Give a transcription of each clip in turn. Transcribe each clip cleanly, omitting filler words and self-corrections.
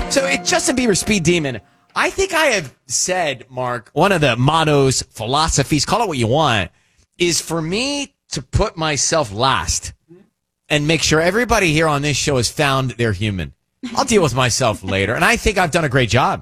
So it's Justin Bieber, Speed Demon. I think I have said, Mark, one of the mottos, philosophies, call it what you want, is for me to put myself last and make sure everybody here on this show has found their human. I'll deal with myself later. And I think I've done a great job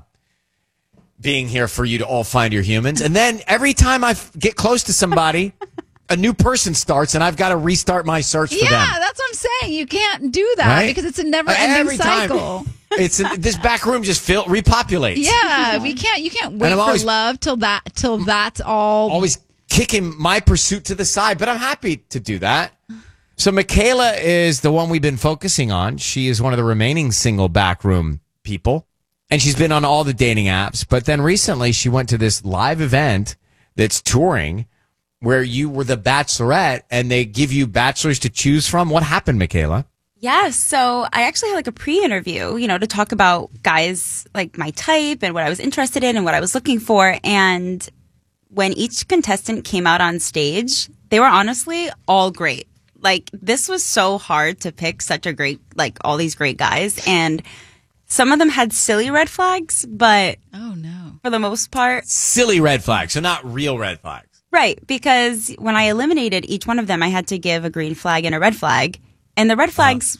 being here for you to all find your humans. And then every time I get close to somebody, a new person starts and I've got to restart my search for them. Yeah, that's what I'm saying. You can't do that Right? because it's a never-ending cycle. This back room just repopulates. Yeah, you can't wait for love till that's all. Always kicking my pursuit to the side, but I'm happy to do that. So Michaela is the one we've been focusing on. She is one of the remaining single backroom people, and she's been on all the dating apps. But then recently she went to this live event that's touring where you were the bachelorette, and they give you bachelors to choose from. What happened, Michaela? Yes. So I actually had like a pre-interview, to talk about guys like my type and what I was interested in and what I was looking for. And when each contestant came out on stage, they were honestly all great. Like, this was so hard to pick such a great, like, all these great guys. And some of them had silly red flags, but oh no, for the most part, silly red flags. So not real red flags. Right. Because when I eliminated each one of them, I had to give a green flag and a red flag. And the red flags,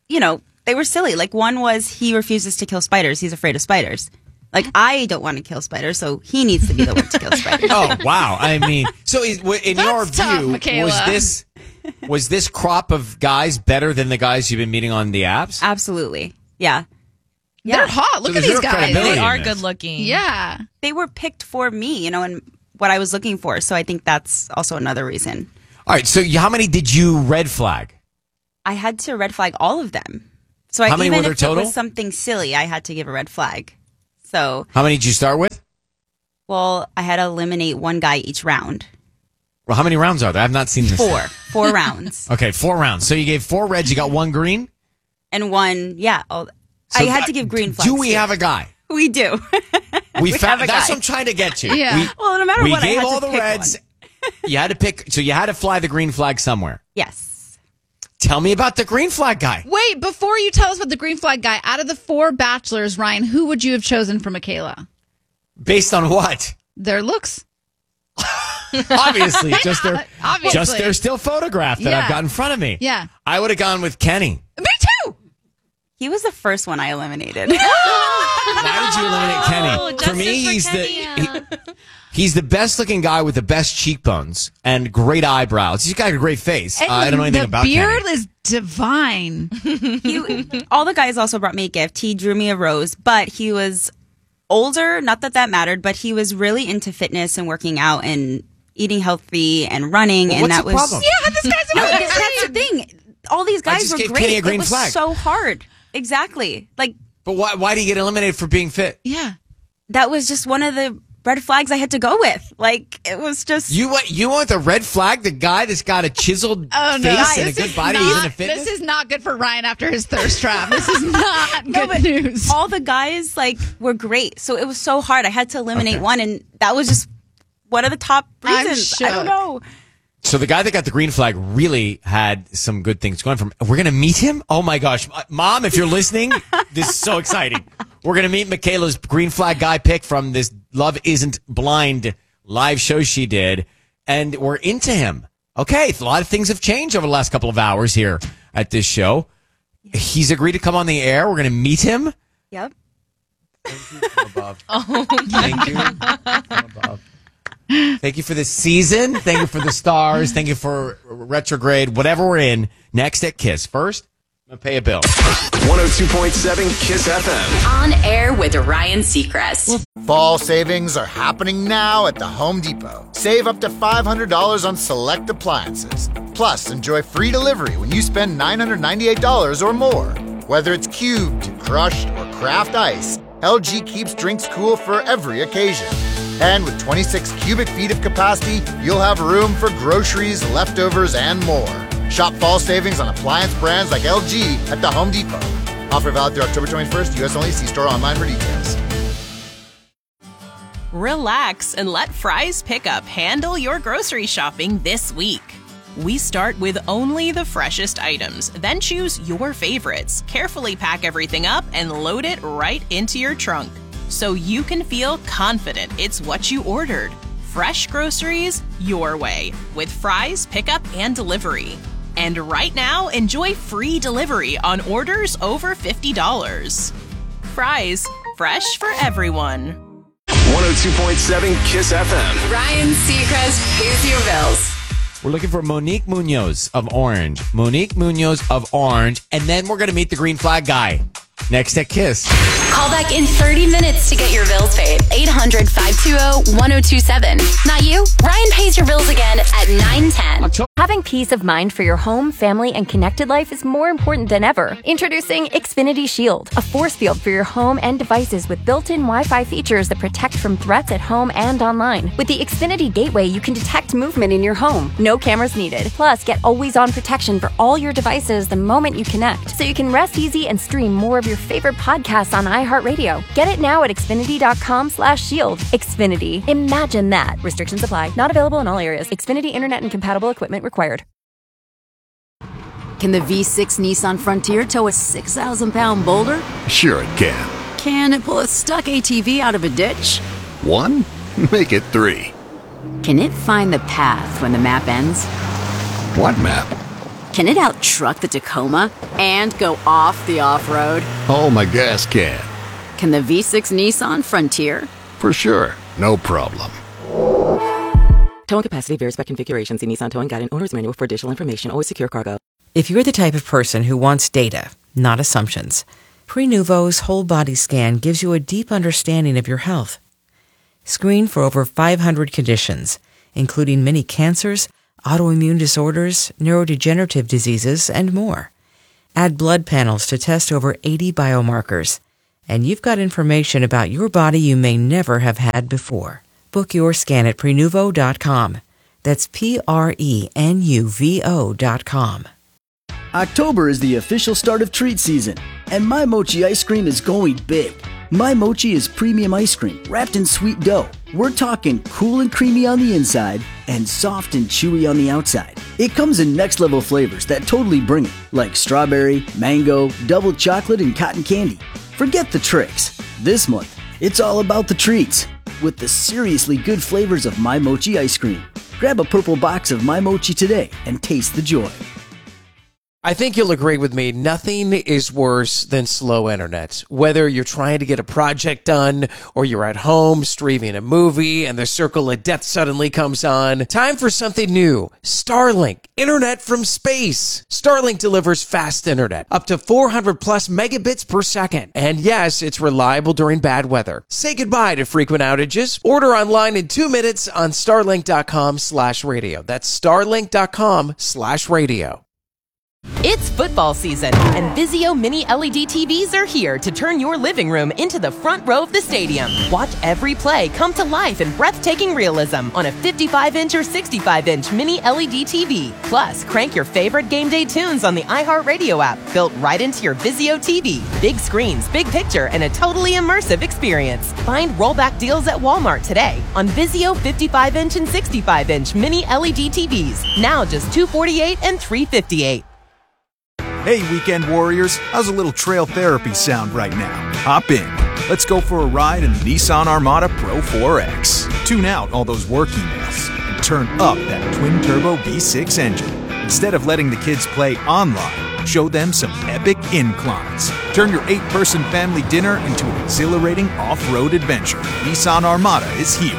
they were silly. Like, one was he refuses to kill spiders. He's afraid of spiders. Like, I don't want to kill spiders, so he needs to be the one to kill spiders. Oh, wow. I mean, so in your view, Michaela. was this crop of guys better than the guys you've been meeting on the apps? Absolutely. Yeah. They're hot. Look at these guys. They are good looking. Yeah. They were picked for me, and what I was looking for. So I think that's also another reason. All right. So how many did you red flag? I had to red flag all of them. So how many were there total? If it was something silly, I had to give a red flag. So how many did you start with? Well, I had to eliminate one guy each round. Well, how many rounds are there? I've not seen this. 4 rounds. Okay, 4 rounds. So you gave 4 reds, you got 1 green? And 1, yeah. I had to give green flags. Do we have a guy? We do. We found that's what I'm trying to get to. Yeah. Well, no matter what, I gave had all to the pick reds. one. You had to pick, so you had to fly the green flag somewhere. Yes. Tell me about the green flag guy. Wait, before you tell us about the green flag guy, out of the 4 bachelors, Ryan, who would you have chosen for Michaela? Based on what? Their looks. Obviously, just Obviously. their still photograph that I've got in front of me. Yeah. I would have gone with Kenny. Me too. He was the first one I eliminated. Why did you eliminate Kenny? For me, he's the best looking guy with the best cheekbones and great eyebrows. He's got a great face. I don't know anything about Kenny. The beard is divine. All the guys also brought me a gift. He drew me a rose, but he was older. Not that mattered, but he was really into fitness and working out and eating healthy and running. Well, and what's that the was problem? Yeah, this guy's amazing. That's the thing. All these guys just were gave great. Kenny a green it was flag. so hard. Exactly. Like, But why do you get eliminated for being fit? Yeah. that was just one of the red flags I had to go with. Like, it was just... You want the red flag, the guy that's got a chiseled face and a good body, he's into fitness? This is not good for Ryan after his thirst trap. This is not good news. all the guys, were great. So it was so hard. I had to eliminate one, and that was just one of the top reasons. I don't know. So the guy that got the green flag really had some good things going for him. We're going to meet him? Oh, my gosh. Mom, if you're listening, this is so exciting. We're going to meet Michaela's green flag guy pick from this Love Isn't Blind live show she did, and we're into him. Okay, a lot of things have changed over the last couple of hours here at this show. He's agreed to come on the air. We're going to meet him. Yep. Thank you from above. Thank you from above. Thank you for the season. Thank you for the stars. Thank you for retrograde, whatever we're in. Next at Kiss. First, I'm going to pay a bill. 102.7 Kiss FM. On air with Ryan Seacrest. Fall savings are happening now at the Home Depot. Save up to $500 on select appliances. Plus, enjoy free delivery when you spend $998 or more. Whether it's cubed, crushed, or craft ice, LG keeps drinks cool for every occasion. And with 26 cubic feet of capacity, you'll have room for groceries, leftovers, and more. Shop fall savings on appliance brands like LG at the Home Depot. Offer valid through October 21st. U.S. only. See store online for details. Relax and let Fry's Pickup handle your grocery shopping this week. We start with only the freshest items, then choose your favorites, carefully pack everything up, and load it right into your trunk, so you can feel confident it's what you ordered. Fresh groceries your way, with Fry's pickup and delivery. And right now, enjoy free delivery on orders over $50. Fry's, fresh for everyone. 102.7 Kiss FM. Ryan Seacrest pays your bills. We're looking for Monique Munoz of Orange. Monique Munoz of Orange. And then we're going to meet the green flag guy next at Kiss. Call back in 30 minutes to get your bills paid. 800-520-1027. Not you? Ryan pays your bills again at 9:10. Having peace of mind for your home, family, and connected life is more important than ever. Introducing Xfinity Shield, a force field for your home and devices with built-in Wi-Fi features that protect from threats at home and online. With the Xfinity Gateway, you can detect movement in your home. No cameras needed. Plus, get always-on protection for all your devices the moment you connect, so you can rest easy and stream more of your favorite podcasts on iHeartRadio. Get it now at Xfinity.com/shield. Xfinity. Imagine that. Restrictions apply. Not available in all areas. Xfinity Internet and compatible equipment required. Can the V6 Nissan Frontier tow a 6,000-pound boulder? Sure it can. Can it pull a stuck ATV out of a ditch? 1? Make it 3. Can it find the path when the map ends? What map? Can it out-truck the Tacoma and go off the off-road? Oh, my gas can. Can the V6 Nissan Frontier? For sure. No problem. Towing capacity varies by configuration. See Nissan Towing Guide and Owner's Manual for additional information. Always secure cargo. If you're the type of person who wants data, not assumptions, Prenuvo's whole body scan gives you a deep understanding of your health. Screen for over 500 conditions, including many cancers, autoimmune disorders, neurodegenerative diseases, and more. Add blood panels to test over 80 biomarkers, and you've got information about your body you may never have had before. Book your scan at Prenuvo.com. That's Prenuvo.com. October is the official start of treat season, and My Mochi ice cream is going big. My Mochi is premium ice cream wrapped in sweet dough. We're talking cool and creamy on the inside and soft and chewy on the outside. It comes in next-level flavors that totally bring it, like strawberry, mango, double chocolate, and cotton candy. Forget the tricks. This month, it's all about the treats with the seriously good flavors of My Mochi ice cream. Grab a purple box of My Mochi today and taste the joy. I think you'll agree with me, nothing is worse than slow internet. Whether you're trying to get a project done or you're at home streaming a movie and the circle of death suddenly comes on, time for something new. Starlink, internet from space. Starlink delivers fast internet, up to 400 plus megabits per second. And yes, it's reliable during bad weather. Say goodbye to frequent outages. Order online in 2 minutes on starlink.com/radio. That's starlink.com/radio. It's football season, and Vizio Mini LED TVs are here to turn your living room into the front row of the stadium. Watch every play come to life in breathtaking realism on a 55-inch or 65-inch Mini LED TV. Plus, crank your favorite game day tunes on the iHeartRadio app, built right into your Vizio TV. Big screens, big picture, and a totally immersive experience. Find rollback deals at Walmart today on Vizio 55-inch and 65-inch Mini LED TVs. Now just $248 and $358. Hey, weekend warriors, how's a little trail therapy sound right now? Hop in. Let's go for a ride in the Nissan Armada Pro 4X. Tune out all those work emails and turn up that twin-turbo V6 engine. Instead of letting the kids play online, show them some epic inclines. Turn your 8-person family dinner into an exhilarating off-road adventure. Nissan Armada is here.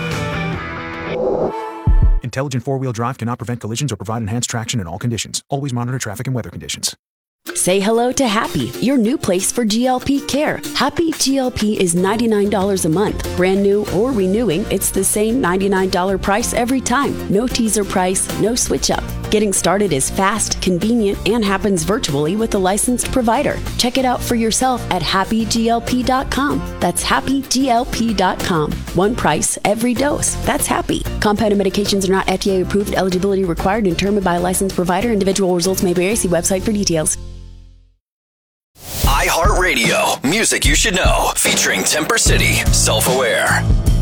Intelligent four-wheel drive cannot prevent collisions or provide enhanced traction in all conditions. Always monitor traffic and weather conditions. Say hello to Happy, your new place for GLP care. Happy GLP is $99 a month. Brand new or renewing, it's the same $99 price every time. No teaser price, no switch up. Getting started is fast, convenient, and happens virtually with a licensed provider. Check it out for yourself at happyglp.com. That's happyglp.com. One price, every dose. That's Happy. Compounded medications are not FDA approved. Eligibility required and determined by a licensed provider. Individual results may vary. See website for details. iHeartRadio, music you should know, featuring Temper City, Self-Aware.